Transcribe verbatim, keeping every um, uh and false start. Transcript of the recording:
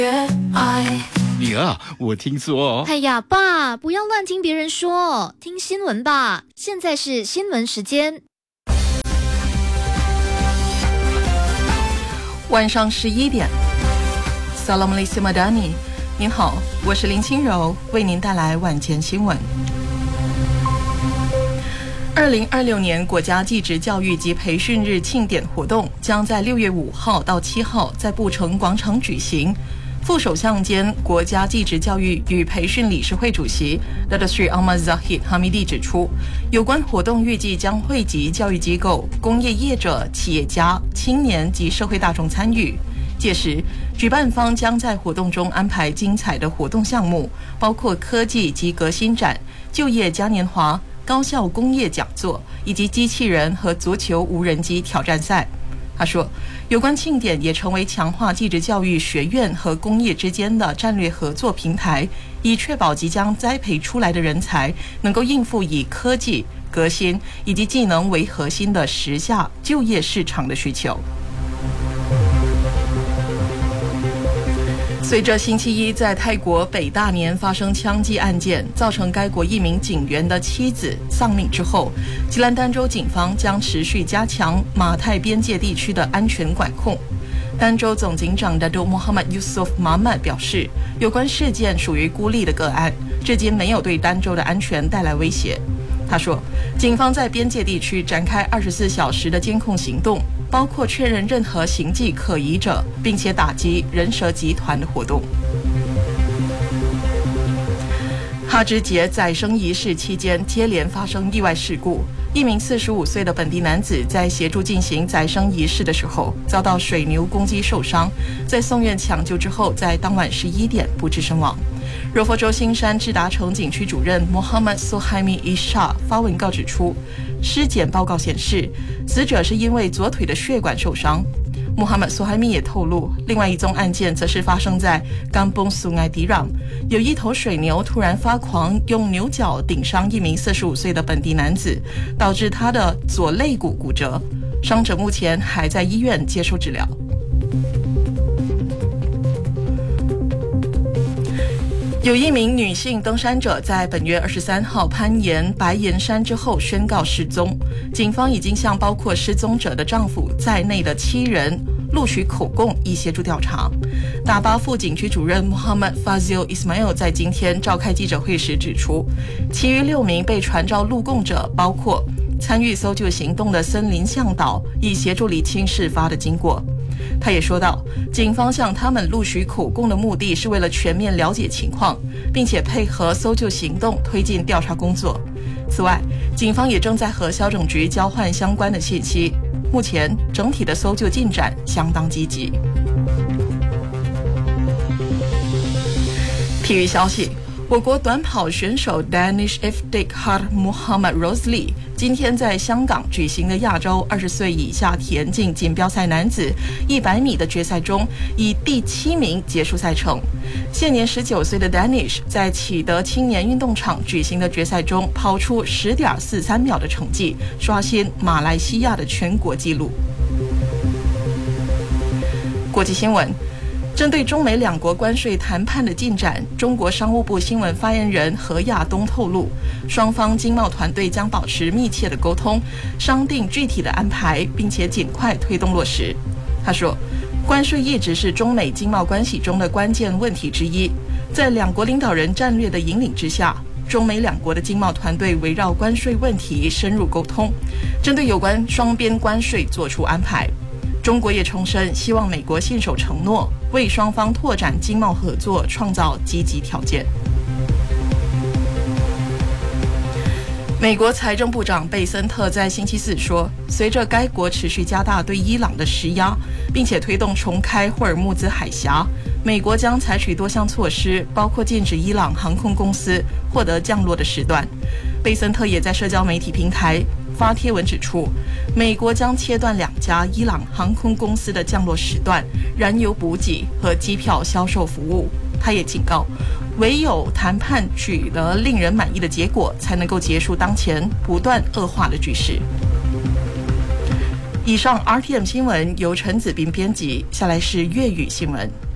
女儿，我听说…… 哎呀，爸，不要乱听别人说，听新闻吧。现在是新闻时间。 晚上十一点 Salam alaikum Madani， 您好，我是林清柔，为您带来晚间新闻。二零二六年国家技职教育及培训日庆典活动将在六月五号到七号在布城广场举行。副首相兼国家技职教育与培训理事会主席 Datuk Seri Ahmad Zahid Hamidi 指出，有关活动预计将汇集教育机构、工业业者、企业家、青年及社会大众参与。届时，举办方将在活动中安排精彩的活动项目，包括科技及革新展、就业嘉年华、高校工业讲座以及机器人和足球无人机挑战赛。他说，有关庆典也成为强化技职教育学院和工业之间的战略合作平台，以确保即将栽培出来的人才能够应付以科技、革新以及技能为核心的时下就业市场的需求。随着星期一在泰国北大年发生枪击案件，造成该国一名警员的妻子丧命之后，吉兰丹州警方将持续加强马泰边界地区的安全管控。丹州总警长 Datuk Muhammad Yusof Mahmad 表示，有关事件属于孤立的个案，至今没有对丹州的安全带来威胁。他说，警方在边界地区展开二十四小时的监控行动，包括确认任何行迹可疑者，并且打击人蛇集团的活动。哈芝节宰牲仪式期间接连发生意外事故，一名四十五岁的本地男子在协助进行宰牲仪式的时候遭到水牛攻击受伤，在送院抢救之后，在当晚十一点不治身亡。柔佛州新山智达城警区主任 Muhammad Suhaimi Isha 发文告指出，尸检报告显示，死者是因为左腿的血管受伤。穆罕默苏海米也透露，另外一宗案件则是发生在甘崩苏埃迪朗，有一头水牛突然发狂，用牛角顶伤一名四十五岁的本地男子，导致他的左肋骨骨折，伤者目前还在医院接受治疗。有一名女性登山者在本月二十三号攀岩白岩山之后宣告失踪，警方已经向包括失踪者的丈夫在内的七人录取口供，以协助调查。大巴副警区主任 Muhammad Fazil Ismail 在今天召开记者会时指出，其余六名被传召录供者包括参与搜救行动的森林向导，以协助厘清事发的经过。他也说到，警方向他们录取口供的目的是为了全面了解情况，并且配合搜救行动推进调查工作。此外，警方也正在和消拯局交换相关的信息，目前整体的搜救进展相当积极。体育消息，我国短跑选手 Danish Iftikhar Muhammad Rosli 今天在香港举行的亚洲二十岁以下田径锦标赛男子一百米的决赛中，以第七名结束赛程。现年十九岁的 Danish 在启德青年运动场举行的决赛中跑出 十点四三秒的成绩，刷新马来西亚的全国纪录。国际新闻，针对中美两国关税谈判的进展，中国商务部新闻发言人何亚东透露，双方经贸团队将保持密切的沟通，商定具体的安排，并且尽快推动落实。他说，关税一直是中美经贸关系中的关键问题之一，在两国领导人战略的引领之下，中美两国的经贸团队围绕关税问题深入沟通，针对有关双边关税做出安排。中国也重申，希望美国信守承诺，为双方拓展经贸合作创造积极条件。美国财政部长贝森特在星期四说，随着该国持续加大对伊朗的施压，并且推动重开霍尔木兹海峡，美国将采取多项措施，包括禁止伊朗航空公司获得降落的时段。贝森特也在社交媒体平台发贴文指出，美国将切断两家伊朗航空公司的降落时段、燃油补给和机票销售服务。他也警告，唯有谈判取得令人满意的结果，才能够结束当前不断恶化的局势。以上 R T M 新闻由陈子斌编辑，下来是粤语新闻。